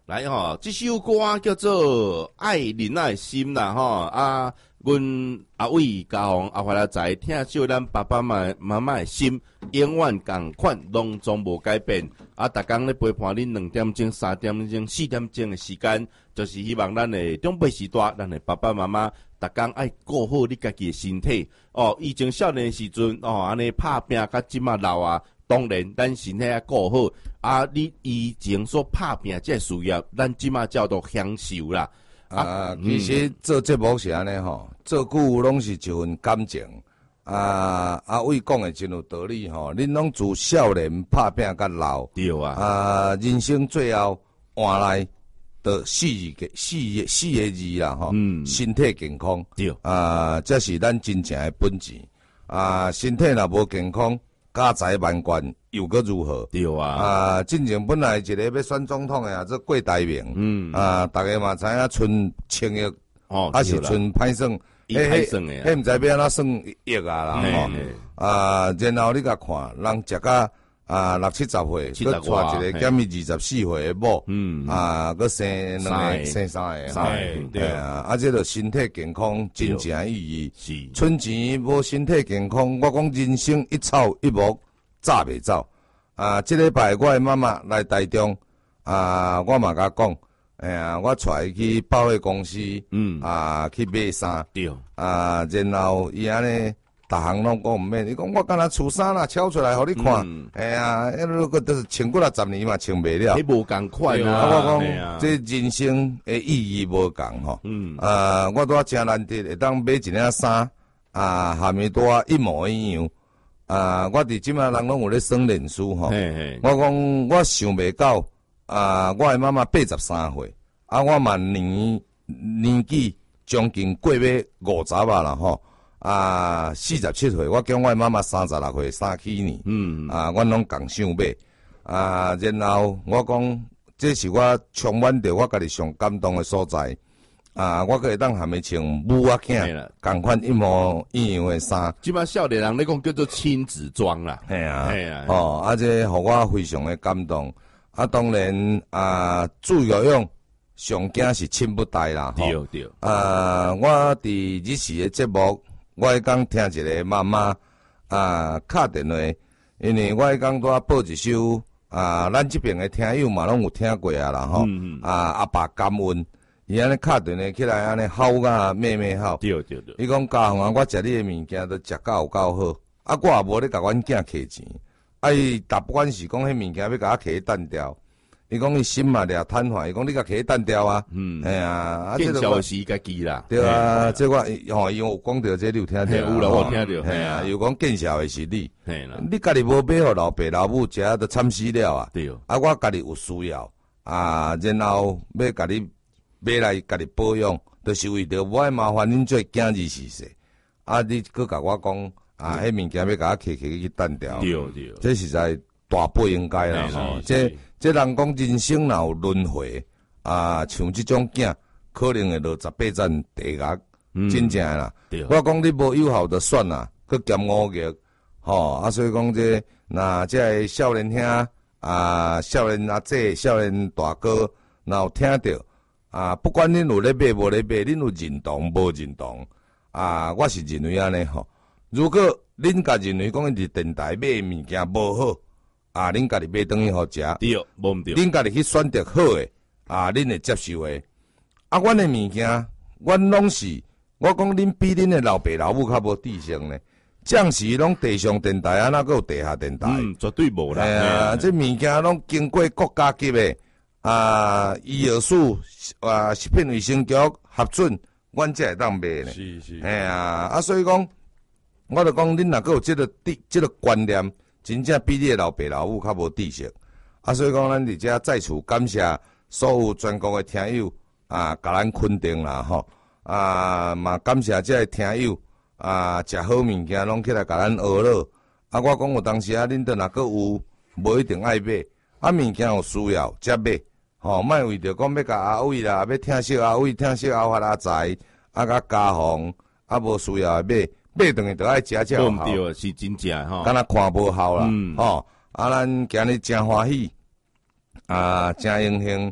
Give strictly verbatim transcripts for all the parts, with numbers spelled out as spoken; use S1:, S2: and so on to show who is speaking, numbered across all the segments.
S1: 来吼，这首歌叫做《爱人爱心》啦吼啊，阮阿伟嘉宏阿华来仔听少咱爸爸妈妈妈的心，永远共款，拢总无改变。啊，逐工咧陪伴恁两点钟、三点钟、四点钟的时间，就是希望咱的长辈时代，咱的爸爸妈妈逐工爱顾好你家己的身体。哦，以前少年的时阵，哦，安尼拍拼，甲即马老啊。当然，咱身体要顾好啊！你以前所拍拼这事业，咱即马叫做享受啦。
S2: 啊，其实做节目是安尼吼，做久拢是一份感情。啊，阿伟讲的真有道理吼，恁拢自少年拍拼甲老，
S1: 对啊。
S2: 啊，人生最后换来的四个四个四个字啦吼，嗯，身体健康。
S1: 对
S2: 啊，这是咱真正的本钱。啊，身体若无健康。家财万贯又搁如何？
S1: 对啊！
S2: 啊，进前本来一个要选总统的啊，这郭台铭，嗯啊，大家嘛知影剩千亿，哦，还是剩歹算，
S1: 歹算的，
S2: 迄毋知要安怎算亿啊啦吼！啊，然后你甲看，人食甲啊六七十岁，搁带一个减伊二十四岁的某，嗯啊，搁生两个，生三个，
S1: 三个，对
S2: 啊，啊，这个身体健康真正意义。
S1: 是，
S2: 存钱无身体健康，我讲人生一草一木早袂走。啊，这礼拜我的妈妈来台中，啊，我嘛甲讲，哎呀，我带伊去百货公司，嗯，啊，去买衫，
S1: 对，
S2: 啊，然后伊安尼。逐项拢讲毋免，伊讲我敢若厝衫啦，抄出来互你看。哎呀，迄个都是穿过来十年嘛，穿袂了。
S1: 迄无共款
S2: 啊！我讲这人生的意义无共吼。嗯。啊，我拄啊真难得会当买一领衫，啊，下面拄啊一模一样。啊，我伫即马人拢有咧算年数吼。我讲我想袂到，啊，我的妈妈八十三岁，啊，我嘛年年纪将近过要五十啊啦吼。啊，四十七岁，我叫我妈妈三十六岁生起呢。嗯，啊，阮拢共想买。啊，然后我讲，这是我充满着我家己上感动的所在。啊，我可以当下面穿母仔囝，共款一模一样的衫。
S1: 即摆少年人咧讲叫做亲子装啦。
S2: 系啊，系啊。哦，啊，这互我非常的感动。啊，当然啊，主要用上惊是亲不带啦。
S1: 对对。
S2: 啊，我伫日时的节目。我迄讲听一个妈妈啊敲电话，因为我迄讲拄啊报一首啊，咱这边的听友嘛拢有听过啊啦吼，嗯嗯啊阿爸感恩，伊安尼敲电话起来安尼吼甲咩咩吼，
S1: 对对对，
S2: 伊讲家父啊，我食你的物件都食够有够好，啊我也无咧甲阮囝摕钱，啊伊逐不管是讲迄物件要甲我摕单调。伊讲伊心嘛掠瘫痪，伊讲你甲摕单调啊，嗯，哎呀，啊，
S1: 见笑是家己啦，
S2: 对啊，这我吼，伊有讲到这，你有听到？
S1: 有啦，我听到，
S2: 系啊，又讲见笑的是你，系啦，你家己无买互老爸老母食都惨死了啊，对，啊，我家己有需要啊，然后要甲你买来家己保养，就是为着无爱麻烦恁做囝儿事势，啊，你搁甲我讲啊，迄物件要甲我摕摕去单调，对对，这实在大不应该啦，吼，这。这人讲人生若有轮回啊，像即种囝，可能会落十八层地狱，嗯、真正啦。我讲你无有效的算啊，佮兼五逆，吼啊，所以讲这那这少年兄啊，少年阿姐、少年大哥，若有听到啊，不管恁有咧买无咧买，恁有认同无认同啊，我是认为安尼吼。如果恁家认为讲伫电台买物件无好。啊，恁家己买等于互食，
S1: 对，无毋对。
S2: 恁家己去选择好诶，啊，恁会接受诶。啊，阮诶物件，阮拢是，我讲恁比恁诶老爸老母较无智性呢。将士拢地上电台啊，哪个有地下电台？
S1: 嗯，绝对无啦。
S2: 哎呀，这物件拢经过国家级诶啊，医药署啊，食品卫生局核准，阮才会当卖呢。
S1: 是是。
S2: 哎呀，啊，所以讲，我就讲恁若个有即、这个地、即、这个观念。真正比你诶老爸老母较无知识，啊，所以讲咱伫遮在此感谢所有全国诶听友啊，甲咱肯定啦吼，啊嘛感谢遮个听友啊，食好物件拢起来甲咱学乐，啊，我讲有当时啊，恁都若个有无一定爱买，啊物件有需要则买，吼，莫为着讲要甲阿伟啦，要听惜阿伟，听惜阿发阿财，啊甲家红，啊无需要买。买顿去都爱食才有效，
S1: 对，是真正吼。
S2: 敢若看无效啦，吼、嗯！啊，咱今日真欢喜，啊，真荣幸，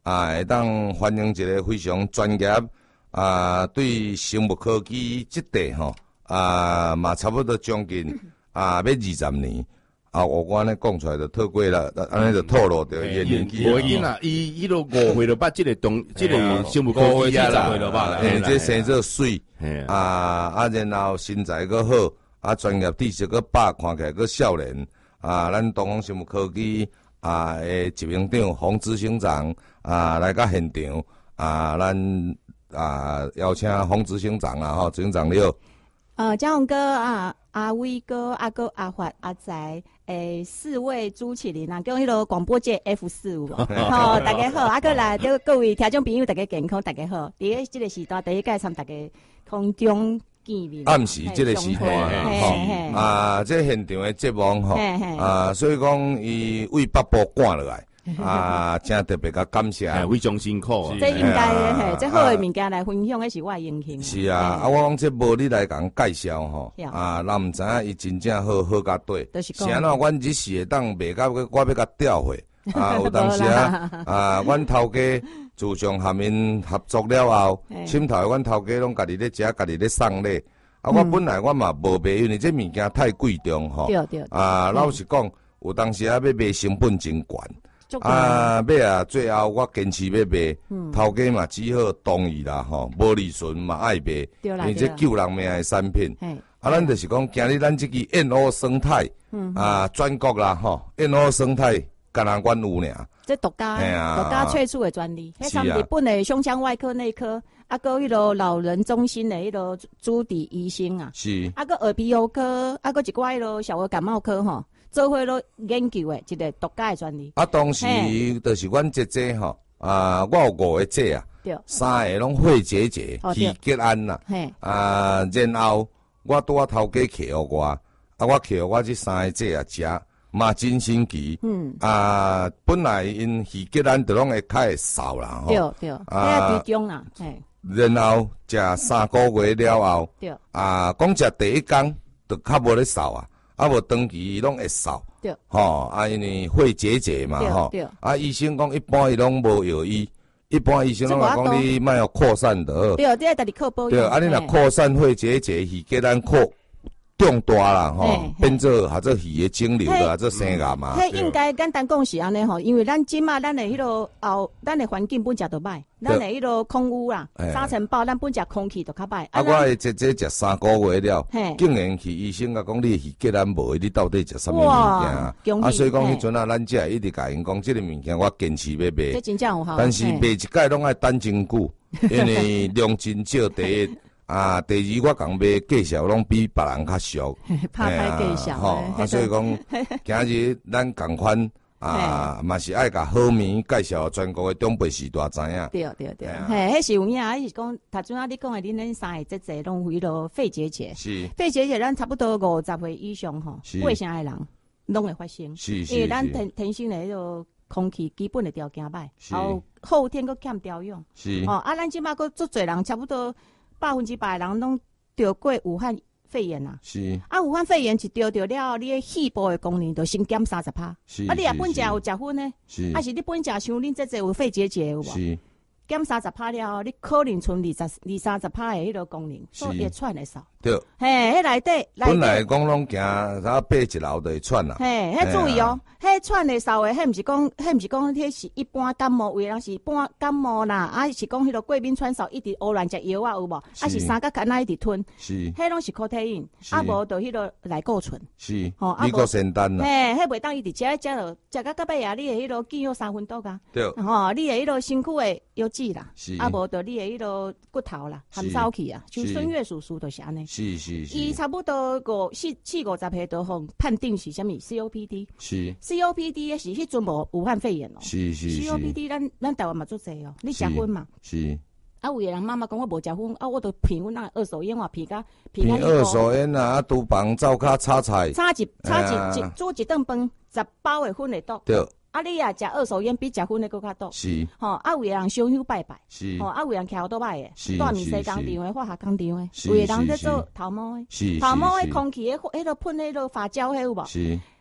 S2: 啊，会当欢迎一个非常专业啊，对生物科技这块吼啊，嘛差不多将近啊要二十年。啊，我我安尼讲出来就透过了，安尼就透露着伊年纪。
S1: 无紧啦，伊伊都五岁了吧？这个东，这个生物科技啊啦，
S2: 诶，这生做水，啊啊，然后身材阁好，啊，专业知识阁饱，看起来阁少年。啊，咱东方生物科技啊诶执行长洪执行长啊来到现场，啊，咱啊邀请洪执行长啊，吼，执行长你好。
S3: 呃，江宏哥啊，阿威哥、阿哥、阿华、阿仔，诶，四位朱启林啊，跟迄个广播界 F 四五，好，大家好，阿哥来，各位听众朋友，大家健康，大家好。伫个即个时段，第一届参大家空中见面。
S2: 暗时即个时段吼，啊，这现场的节目吼，啊，所以讲伊为北部赶落来。啊，真特别甲感谢，
S1: 非常辛苦。
S3: 这应该的嘿，这好的物件来分享，那是我的荣幸。
S2: 是啊，啊，我讲这无你来甲介绍吼，啊，人毋知影伊真正好好甲对。是安怎？阮一时会当卖甲我要甲调回啊，有当时啊，啊，阮头家自从和因合作了后，深头阮头家拢家己咧食，家己咧送礼。啊，我本来我嘛无卖，因为这物件太贵重吼。
S3: 对对。
S2: 啊，老实讲，有当时啊要卖成本真悬。啊，买啊，最后我坚持要卖，头家嘛只好同意啦吼，无利润嘛爱卖，因为这救人命的产品。啊，咱就是讲，今日咱这个燕鸥生态，啊，全国啦吼，燕鸥生态，敢若阮有尔。
S3: 这独家，独家萃取的专利，迄像日本的胸腔外科内科，啊个迄个老人中心的迄个朱迪医生啊，
S2: 是，
S3: 啊个耳鼻喉科，啊个一寡迄个小儿感冒科吼。做伙咯研究的一个独家的专利。
S2: 啊，当时就是阮姐姐吼，啊，我有五个姐啊，三个拢肺结节、气结案啦，啊，然后我拄啊头家摕互我，啊，我摕互我这三个姐啊食，嘛真神奇。嗯。啊，本来因气结案就拢会较会扫啦，
S3: 吼。对对。啊，鼻中啦，嘿。
S2: 然后食三个月了后，对。啊，讲食第一工就较无咧扫啊。啊，无长期拢会扫，对，吼，啊，因为肺结节嘛，吼，啊，医生讲一般伊拢无药医，一般医生拢话讲你莫要扩散的，
S3: 对，这家己靠保养，
S2: 对，啊，你若扩散肺结节，肺结咱扩重大啦，吼，变做或者肺的肿瘤啦，做生癌嘛。
S3: 迄应该简单讲是安尼吼，因为咱即马咱的迄落后，咱的环境本食就歹，咱的迄落空污啦、沙尘暴，咱本食空气就较歹。
S2: 啊，我姐姐食三个月了，竟然去医生甲讲你肺结咱无，你到底食什么物件？啊，所以讲迄阵啊，咱只一直甲因讲，即个物件我坚持要卖。
S3: 这真正有效。
S2: 但是卖一届拢爱等真久，因为量真少，第一。啊，第二我讲卖介绍拢比别人较俗，
S3: 拍拍介绍，
S2: 吼，啊，所以讲今日咱共款啊，嘛是爱甲好名介绍全国的长辈时代知影。
S3: 对对对，嘿，迄是有影，迄是讲头先啊，你讲的恁恁三个姐姐拢为了肺结节，
S2: 是
S3: 肺结节，咱差不多五十岁以上吼，八成的人拢会发生，
S2: 是是，
S3: 因为咱天天生的迄个空气基本的条件歹，后后天佫欠调养，
S2: 是
S3: 哦，啊，咱即马佫足侪人差不多。百分之百的人拢得过武汉肺炎啊！
S2: 是
S3: 啊，武汉肺炎是得着了，你的肺部的功能就先减三十趴。
S2: 是
S3: 啊，你也本食有食薰呢？
S2: 是
S3: 啊，是你本食像恁这这有肺结节有无？
S2: 是
S3: 减三十趴了，你可能剩二十二三十趴的迄个功能，所以会喘会少。
S2: 对，
S3: 嘿，迄内底
S2: 本来讲拢行，啥爬一楼就会喘啦。
S3: 嘿，迄注意哦，迄喘的少的，迄毋是讲，迄毋是讲，迄是一般感冒，有的人是半感冒啦，啊是讲迄个过敏喘嗽一直胡乱食药啊，有无？啊是三角干那一直吞，
S2: 是，
S3: 迄拢是抗体因，啊无就迄个类固醇，
S2: 是，吼，啊无仙丹啦。
S3: 嘿，迄袂当一直食，食落食到到尾啊，你的迄个肌肉三分毒啊，
S2: 对，
S3: 吼，你的迄个身躯的油脂啦，
S2: 是，
S3: 啊无就你的迄个骨头啦，含走去啊，像孙悦叔叔就是安尼，
S2: 是是是。
S3: 伊差不多五四四五十岁都互判定是啥物 C O P D，
S2: 是
S3: C O P D 是迄阵无武汉肺炎哦，
S2: 是是
S3: C O P D 咱咱台湾嘛做侪哦，你食薰嘛？
S2: 是。
S3: 啊，有个人妈妈讲我无食薰，啊，我都骗阮那二手烟话骗甲骗
S2: 甲。二手烟啊，啊，厨房灶骹炒菜。
S3: 炒一炒一一煮一顿饭，十包的薰会毒。
S2: 对。
S3: 啊，你也食二手烟比食薰的搁较毒。
S2: 是。
S3: 吼，啊，有个人烧香拜拜。
S2: 是。
S3: 吼，啊，有人徛好多摆的，
S2: 是。
S3: 带面西工厂的，化学工厂的，有个人在做头毛的。
S2: 是。
S3: 头毛的空气，迄迄个喷迄个发胶，迄有无？
S2: 是。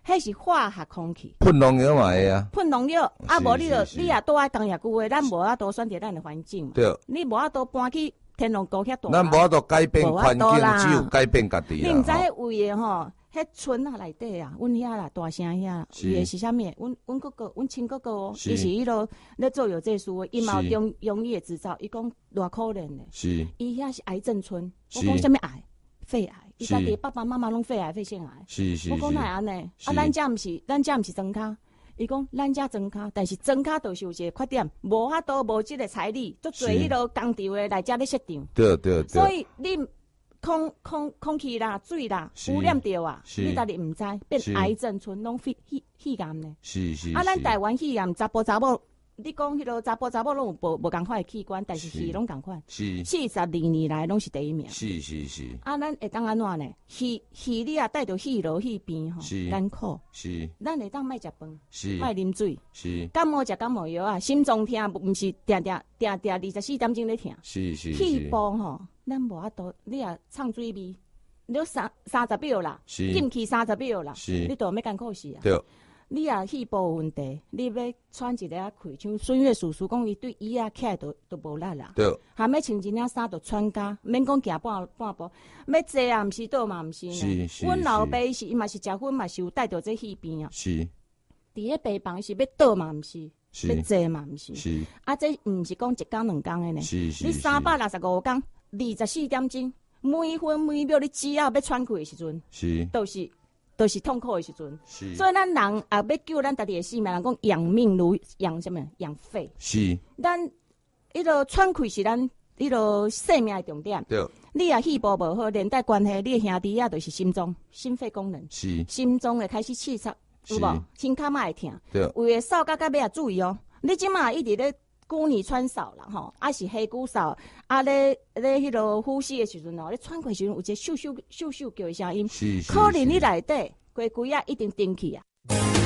S3: 迄是化学空气。
S2: 喷农药嘛会啊。
S3: 喷农药，啊无你着你也住喺工业区诶，咱无法度选择咱诶环境嘛。
S2: 对。
S3: 你无法度搬去天龙高遐大。
S2: 咱无法度改变环境，只有改变家己啦。
S3: 你毋知迄位诶吼，迄村啊内底啊，阮遐啦大城遐，伊是啥物？阮阮哥哥，阮亲哥哥哦，伊是迄落咧做有这书诶，伊嘛有用用伊诶执照，伊讲偌可怜诶。
S2: 是。
S3: 伊遐是癌症村，我讲啥物癌？肺癌。伊家己爸爸妈妈拢肺癌、肺腺癌。
S2: 是是。
S3: 我讲哪会安尼？啊，咱遮毋是，咱遮毋是庄脚。伊讲咱遮庄脚，但是庄脚就是有一个缺点，无法度无即个财力，足侪迄落工厂诶来遮咧设场。
S2: 对对对。
S3: 所以你空空空气啦、水啦污染着啊，你家己毋知，变癌症村拢肺肺肺癌呢。
S2: 是是。
S3: 啊，咱台湾肺癌查甫查某。你讲迄落查甫查某拢有无无共款诶器官，但是肺拢共款。
S2: 是。
S3: 四十二年来拢是第一名。
S2: 是是是。
S3: 啊，咱会当安怎呢？肺肺你啊带着肺痨、肺病吼，艰苦。
S2: 是。
S3: 咱会当莫食饭，
S2: 是。
S3: 莫啉水。
S2: 是。
S3: 感冒食感冒药啊，心脏疼毋是定定定定二十四点钟咧疼。
S2: 是是是。
S3: 气部吼，咱无法度，你啊畅水味，你三三十秒啦，进去三十秒啦，你都要艰苦死啊。
S2: 对。
S3: 你啊，肺部有问题，你要喘一个啊气，像孙悦叔叔讲，伊对椅啊起来都都无力啦。
S2: 对。
S3: 还要穿一领衫就喘甲，免讲行半半步，要坐啊，毋是倒嘛，毋是呢。
S2: 是是。
S3: 阮老爸是，伊嘛是食薰嘛是有带着这肺病啊。
S2: 是。
S3: 伫咧病房是要倒嘛，毋是。
S2: 是。
S3: 要坐嘛，毋是。
S2: 是。
S3: 啊，这毋是讲一工两工的呢。
S2: 是是。
S3: 你三百六十五工，二十四点钟，每分每秒你只要要喘气的时阵，
S2: 是。
S3: 都是。都是痛苦的时阵，
S2: 所
S3: 以咱人也要救咱家己的性命，人讲养命如养什么？养肺。
S2: 是。
S3: 咱迄落喘气是咱迄落生命的重点。
S2: 对。
S3: 你啊肺部无好，连带关系，你的兄弟啊，就是心脏、心肺功能。
S2: 是。
S3: 心脏会开始气塞，有无？心骹嘛会疼。
S2: 对。
S3: 为了扫到到尾啊，注意哦！你即马一直咧久年喘嗽啦，吼，啊是黑久嗽，啊咧咧迄落呼吸的时阵哦，咧喘气时阵有一个咻咻咻咻叫的声音，
S2: 是是。
S3: 可能你内底规规啊一定顶去啊。